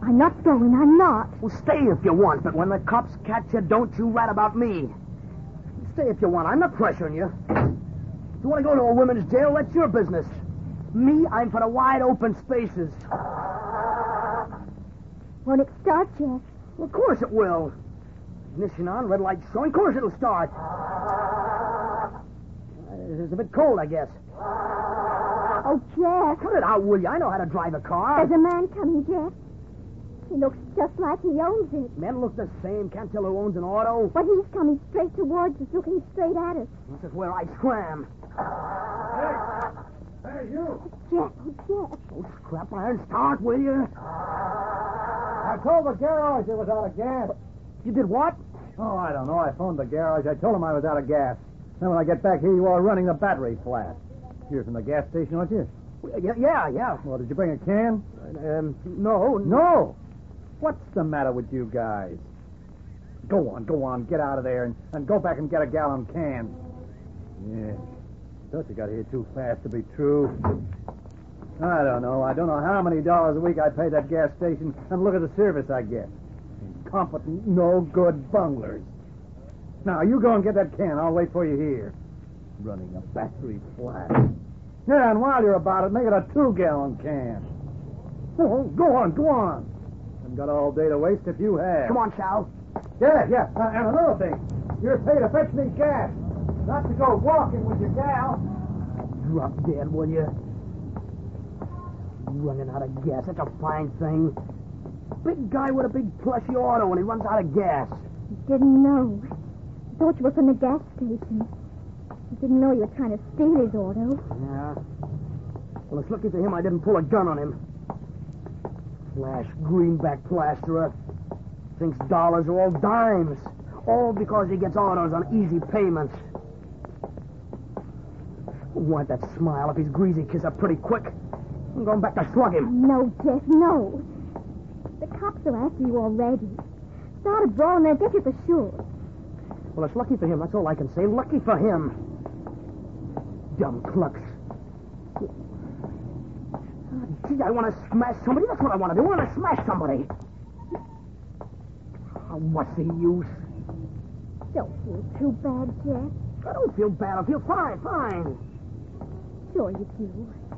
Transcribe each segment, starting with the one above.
I'm not going. I'm not. Well, stay if you want, but when the cops catch you, don't you rat about me. Stay if you want. I'm not pressuring you. If you want to go to a women's jail, that's your business. Me, I'm for the wide open spaces. Won't it start, Jeff? Well, of course it will. Ignition on, red light showing. Of course it'll start. It's a bit cold, I guess. Oh, Jeff. Cut it out, will you? I know how to drive a car. There's a man coming, Jeff. He looks just like he owns it. Men look the same. Can't tell who owns an auto. But he's coming straight towards us, looking straight at us. This is where I scram. Hey, you! Jeff, oh, Jeff. Oh, scrap iron, start, will you? I told the garage it was out of gas. You did what? Oh, I don't know. I phoned the garage. I told them I was out of gas. Then when I get back here, you are running the battery flat. You're from the gas station, aren't you? Yeah. Well, did you bring a can? No. No. What's the matter with you guys? Go on. Get out of there and go back and get a gallon can. Yeah. Thought you got here too fast to be true. I don't know how many dollars a week I pay that gas station, and look at the service I get. Incompetent, no-good bunglers. Now, you go and get that can. I'll wait for you here. Running a battery flat. Yeah, and while you're about it, make it a 2-gallon can. Oh, go on. I've got all day to waste if you have. Come on, Sal. Yeah. And another thing. You're paid to fetch me gas. Not to go walking with your gal. Drop dead, will you? Running out of gas. That's a fine thing. Big guy with a big plushy auto and he runs out of gas. Didn't know. Thought you were from the gas station. Didn't know you were trying to steal his auto. Yeah. Well, it's lucky for him I didn't pull a gun on him. Flash greenback plasterer. Thinks dollars are all dimes. All because he gets autos on easy payments. Want that smile if he's greasy kiss up pretty quick. I'm going back to slug him. No, Jeff, no. The cops are after you already. Start a brawl and they'll get you for sure. Well, it's lucky for him. That's all I can say. Lucky for him. Dumb clucks. Gee, I want to smash somebody. That's what I want to do. I want to smash somebody. Oh, what's the use? Don't feel too bad, Jeff. I don't feel bad. I feel fine. Sure you do.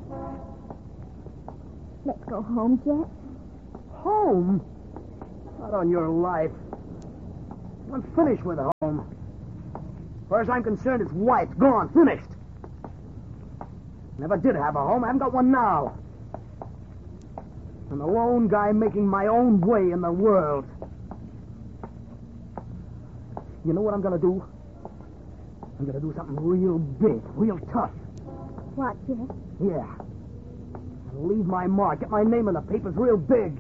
Let's go home, Jeff. Home? Not on your life. I'm finished with home. As far as I'm concerned, it's wiped, gone, finished. Never did have a home. I haven't got one now. I'm a lone guy making my own way in the world. You know what I'm going to do? I'm going to do something real big, real tough. What, Jeff? Yeah. I'll leave my mark, get my name in the papers real big.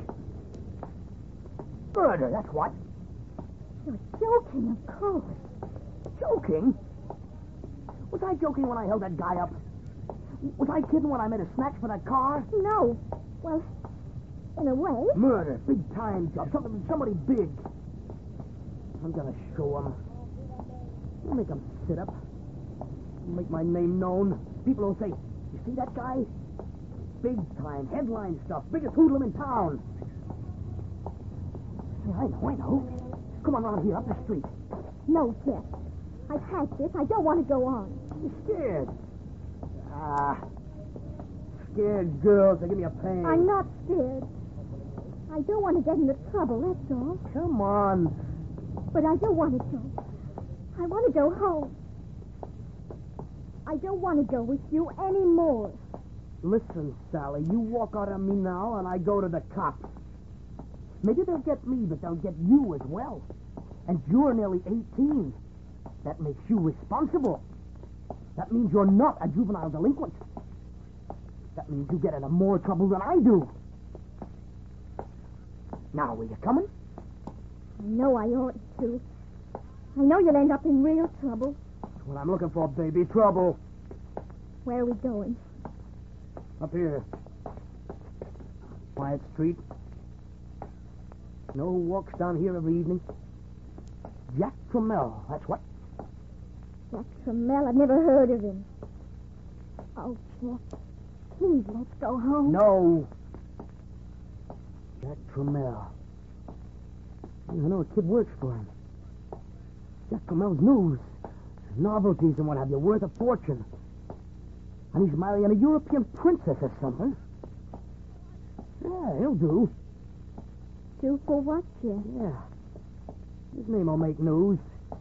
Murder, that's what. You're joking, of course. Joking? Was I joking when I held that guy up? Was I kidding when I made a snatch for that car? No. Well, in a way. Murder, big time job, somebody big. I'm gonna show him. I'll make him sit up. I'll make my name known. People will say, you see that guy? Big time, headline stuff, biggest hoodlum in town. Yeah, I know. Come on around here, up the street. No, Jeff. I've had this. I don't want to go on. You're scared. Scared girls, they give me a pain. I'm not scared. I don't want to get into trouble, that's all. Come on. But I don't want to go. I want to go home. I don't want to go with you anymore. Listen, Sally, you walk out on me now and I go to the cops. Maybe they'll get me, but they'll get you as well. And you're nearly 18. That makes you responsible. That means you're not a juvenile delinquent. That means you get into more trouble than I do. Now, are you coming? I know I ought to. I know you'll end up in real trouble. That's what I'm looking for, baby. Trouble. Where are we going? Up here. Quiet street. You know who walks down here every evening? Jack Trammell, that's what. Jack Trammell? I've never heard of him. Oh, Jeff, please let's go home. No. Jack Trammell. I know a kid works for him. Jack Trammell's news, novelties and what have you, worth a fortune. And he's marrying a European princess or something. Yeah, he'll do. Do for what, Jeff? Yeah. His name will make news.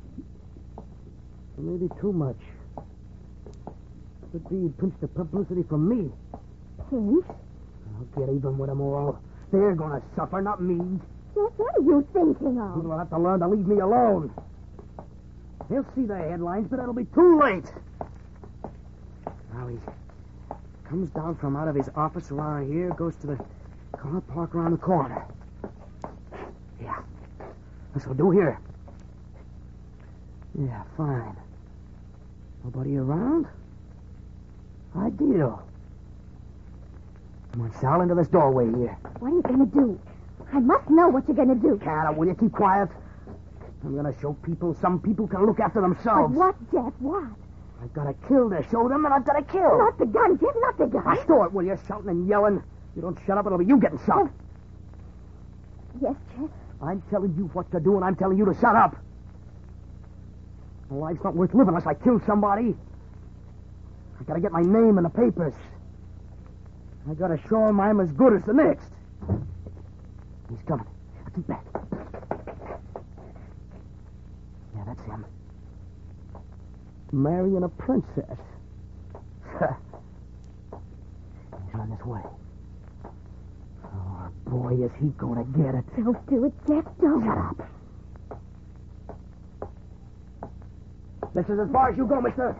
Maybe too much. Could be pinch the publicity from me. Pinch? I'll get even with them all. They're gonna suffer, not me. Jeff, what are you thinking of? People will have to learn to leave me alone. They'll see the headlines, but it'll be too late. Now he comes down from out of his office around here, goes to the car park around the corner. Yeah. This will do here. Yeah, fine. Nobody around? Ideal. Come on, Sal, into this doorway here. What are you going to do? I must know what you're going to do. Can't, will you keep quiet? I'm going to show people some people can look after But themselves. what, Jeff? What? I've got to kill to show them, and I've got to kill. Not the gun, Jeff, not the gun. Now, stow it, will you? Shouting and yelling. You don't shut up, it'll be you getting shot. Yes, Jeff. I'm telling you what to do, and I'm telling you to shut up. My life's not worth living unless I kill somebody. I gotta get my name in the papers. I gotta show him I'm as good as the next. He's coming. Now keep back. Yeah, that's him. Marrying a princess. He's on his way. Oh, boy, is he gonna get it. Don't do it, Jeff. Don't. Shut up. This is as far as you go, mister.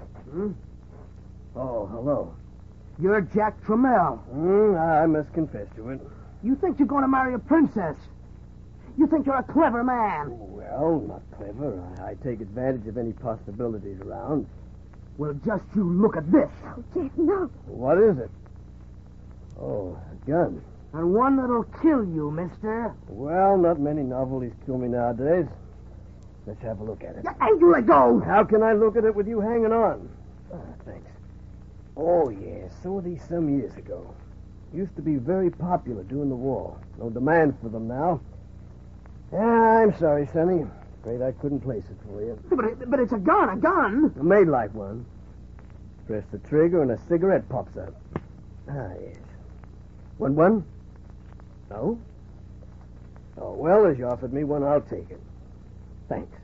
Oh, hello. You're Jack Trammell. I must confess to it. You think you're going to marry a princess. You think you're a clever man. Well, not clever. I take advantage of any possibilities around. Well, just you look at this. Oh, Jeff, no. What is it? Oh, a gun. And one that'll kill you, mister. Well, not many novelties kill me nowadays. Let's have a look at it. Hey, you let go. How can I look at it with you hanging on? Thanks. Oh, yeah, saw these some years ago. Used to be very popular during the war. No demand for them now. I'm sorry, Sonny. Afraid I couldn't place it for you. But it's a gun. Made like one. Press the trigger and a cigarette pops out. Yes. Want one? No? Oh, well, as you offered me one, I'll take it. Thanks.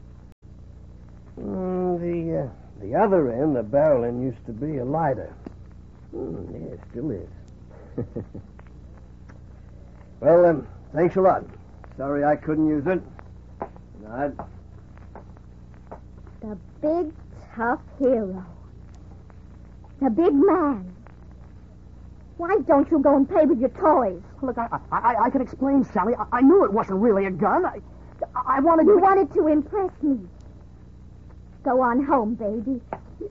The other end, the barrel end, used to be a lighter. Yeah, it still is. Well, thanks a lot. Sorry I couldn't use it. Good night. The big, tough hero. The big man. Why don't you go and play with your toys? Look, I can explain, Sally. I knew it wasn't really a gun. I wanted You to... wanted to impress me. Go on home, baby.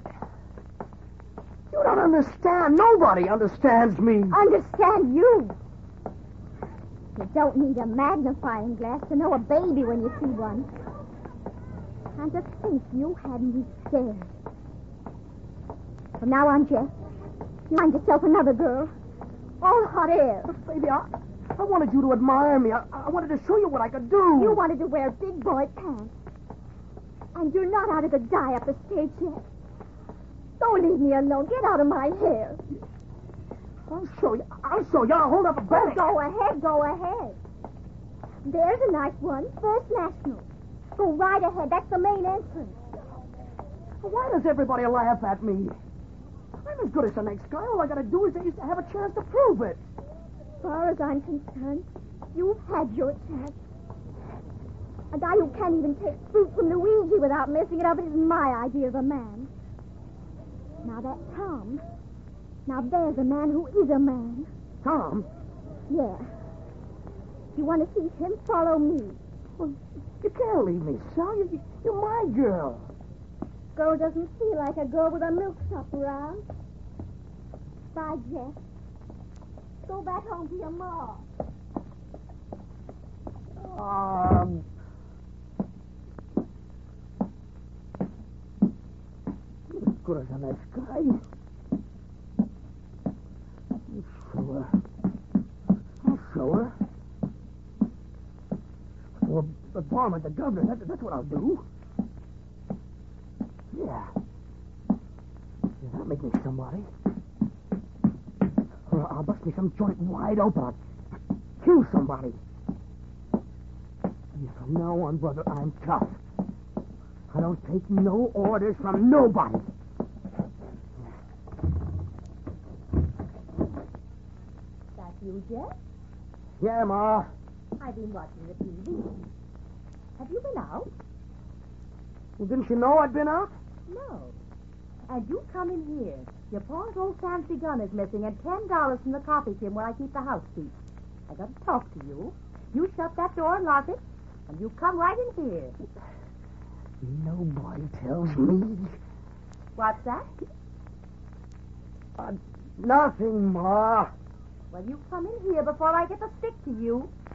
You don't understand. Nobody understands me. Understand you. You don't need a magnifying glass to know a baby when you see one. And to think you had me scared. From now on, Jeff, you find yourself another girl. All hot air. But, baby, I wanted you to admire me. I wanted to show you what I could do. You wanted to wear big boy pants. And you're not out of the dye up the stage yet. Don't leave me alone. Get out of my hair. I'll show you. I'll hold up a bank. Go ahead. There's a nice one. First National. Go right ahead. That's the main entrance. Why does everybody laugh at me? I'm as good as the next guy. All I gotta do is have a chance to prove it. As far as I'm concerned, you've had your chance. A guy who can't even take fruit from Luigi without messing it up isn't my idea of a man. Now that Tom. Now there's a man who is a man. Tom? Yeah. You want to see him? Follow me. Well, you can't leave me, Sal. You're my girl. Girl doesn't feel like a girl with a milk shop around. Bye, Jeff. Go back home to your ma. As good as the next guy. I'll show her. go a bomb at the governor. That's what I'll do. Yeah. That'll make me somebody. Or I'll bust me some joint wide open. I'll kill somebody. And from now on, brother, I'm tough. I don't take no orders from nobody. That you, Jeff? Yeah, Ma. I've been watching the TV. Have you been out? Well, didn't you know I'd been out? No. And you come in here. Your pa's old fancy gun is missing and $10 from the coffee tin where I keep the house seat. I got to talk to you. You shut that door and lock it, and you come right in here. Nobody tells me. What's that? Nothing, Ma. Well, you come in here before I get the stick to you.